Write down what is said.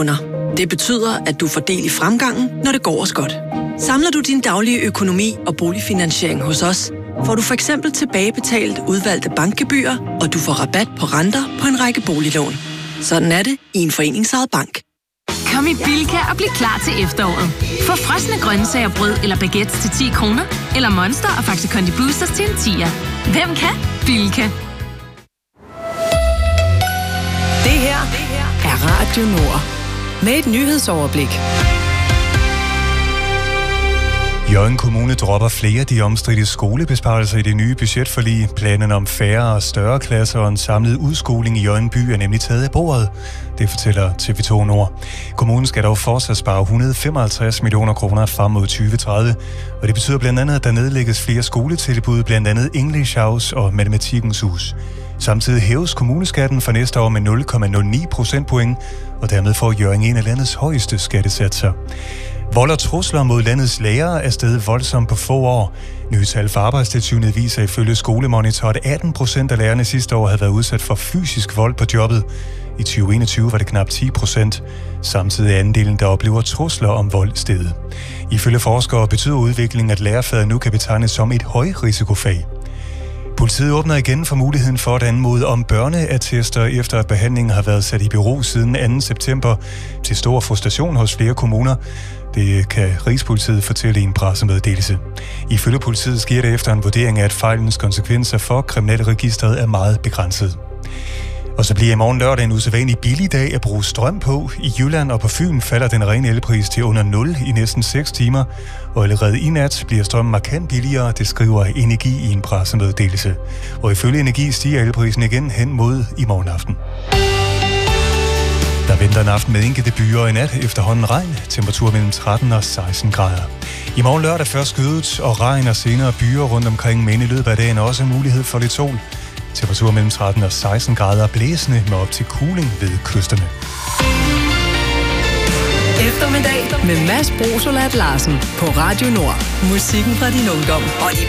kunder. Det betyder, at du får del i fremgangen, når det går os godt. Samler du din daglige økonomi og boligfinansiering hos os, får du for eksempel tilbagebetalt udvalgte bankgebyrer, og du får rabat på renter på en række boliglån. Sådan er det i en foreningsejet bank. Kom i Bilka og bliv klar til efteråret. Få frosne grøntsager, brød eller baguettes til 10 kroner, eller Monster og Faxe Kondi Boosters til en 10'er. Hvem kan? Bilka. Det her er Radio Nord. Med et nyhedsoverblik. Hjørring Kommune dropper flere af de omstridte skolebesparelser i det nye budgetforlig. Planen om færre og større klasser og en samlet udskoling i Hjørring by er nemlig taget af bordet. Det fortæller TV2 Nord. Kommunen skal dog fortsat spare 155 millioner kroner frem mod 2030. Og det betyder blandt andet, at der nedlægges flere skoletilbud, blandt andet English House og Matematikkens Hus. Samtidig hæves kommuneskatten for næste år med 0,09 procentpoint, og dermed får Hjørring en af landets højeste skattesatser. Vold og trusler mod landets lærere er steget voldsomt på få år. Nye tal fra Arbejdstilsynet viser ifølge Skolemonitor, at 18% af lærerne sidste år havde været udsat for fysisk vold på jobbet. I 2021 var det knap 10%. Samtidig er andelen, der oplever trusler om vold, steget. Ifølge forskere betyder udviklingen, at lærerfaget nu kan betegnes som et højrisikofag. Politiet åbner igen for muligheden for at anmode om børneattester, efter at behandlingen har været sat i bero siden 2. september, til stor frustration hos flere kommuner. Det kan Rigspolitiet fortælle i en pressemeddelelse. Ifølge politiet sker det efter en vurdering af, at fejlens konsekvenser for kriminalregistret er meget begrænset. Og så bliver i morgen lørdag en usædvanlig billig dag at bruge strøm på. I Jylland og på Fyn falder den rene elpris til under 0 i næsten 6 timer. Og allerede i nat bliver strømmen markant billigere, det skriver Energi i en pressemeddelelse. Og ifølge Energi stiger elprisen igen hen mod i morgen aften. Der venter en aften med enkelte byer, og i nat efterhånden regn, temperatur mellem 13 og 16 grader. I morgen lørdag først skydet og regn og senere byer rundt omkring, men i løbet af dagen også mulighed for lidt sol. Temperatur mellem 13 og 16 grader, blæsende med op til kuling ved kysterne. Eftermiddag med Mads Brosolat Larsen på Radio Nord. Musikken fra din ungdom og de